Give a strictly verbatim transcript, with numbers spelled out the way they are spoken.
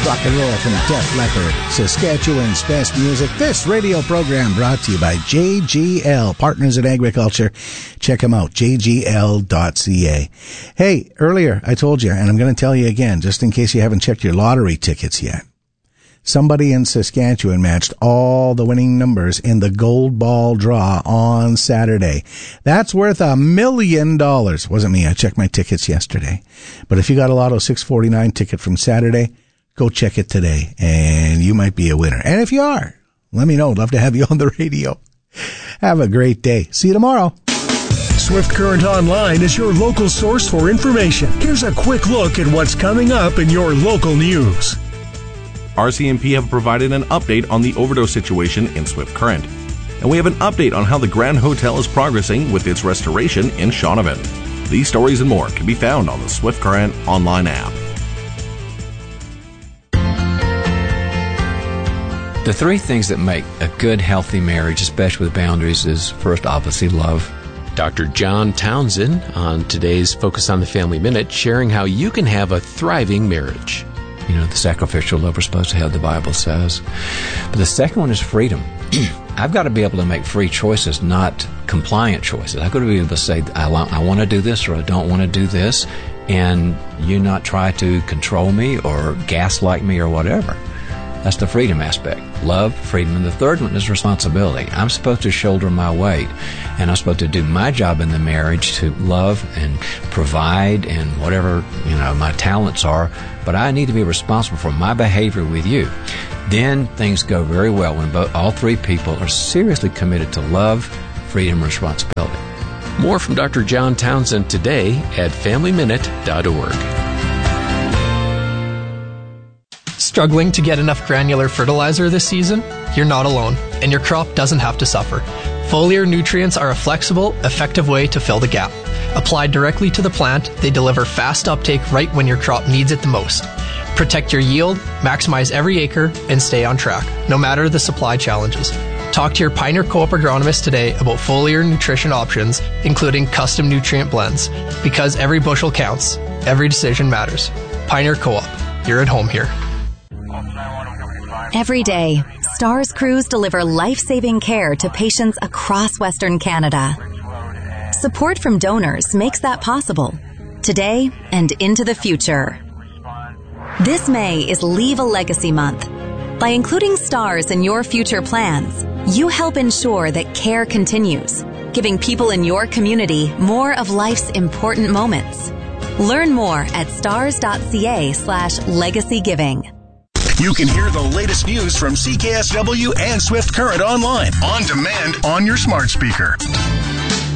Rock and roll from Def Leppard, Saskatchewan's best music. This radio program brought to you by J G L, Partners in Agriculture. Check them out, j g l dot c a. Hey, earlier I told you, and I'm going to tell you again, just in case you haven't checked your lottery tickets yet. Somebody in Saskatchewan matched all the winning numbers in the Gold Ball draw on Saturday. That's worth a million dollars. Wasn't me. I checked my tickets yesterday. But if you got a Lotto six forty-nine ticket from Saturday, go check it today, and you might be a winner. And if you are, let me know. I'd love to have you on the radio. Have a great day. See you tomorrow. Swift Current Online is your local source for information. Here's a quick look at what's coming up in your local news. R C M P have provided an update on the overdose situation in Swift Current. And we have an update on how the Grand Hotel is progressing with its restoration in Shaunavon. These stories and more can be found on the Swift Current online app. The three things that make a good, healthy marriage, especially with boundaries, is first, obviously, love. Doctor John Townsend on today's Focus on the Family Minute, sharing how you can have a thriving marriage. You know, the sacrificial love we're supposed to have, the Bible says. But the second one is freedom. I've got to be able to make free choices, not compliant choices. I've got to be able to say, I, I want to do this or I don't want to do this, and you not try to control me or gaslight me or whatever. That's the freedom aspect. Love, freedom. And the third one is responsibility. I'm supposed to shoulder my weight, and I'm supposed to do my job in the marriage to love and provide and whatever, you know, my talents are, but I need to be responsible for my behavior with you. Then things go very well when both, all three people are seriously committed to love, freedom, and responsibility. More from Doctor John Townsend today at family minute dot org. Struggling to get enough granular fertilizer this season? You're not alone, and your crop doesn't have to suffer. Foliar nutrients are a flexible, effective way to fill the gap. Applied directly to the plant, they deliver fast uptake right when your crop needs it the most. Protect your yield, maximize every acre, and stay on track, no matter the supply challenges. Talk to your Pioneer Co-op agronomist today about foliar nutrition options, including custom nutrient blends. Because every bushel counts, every decision matters. Pioneer Co-op, you're at home here. Every day, STARS crews deliver life-saving care to patients across Western Canada. Support from donors makes that possible, today and into the future. This May is Leave a Legacy Month. By including STARS in your future plans, you help ensure that care continues, giving people in your community more of life's important moments. Learn more at stars.ca slash legacy giving. You can hear the latest news from C K S W and Swift Current online, on demand, on your smart speaker.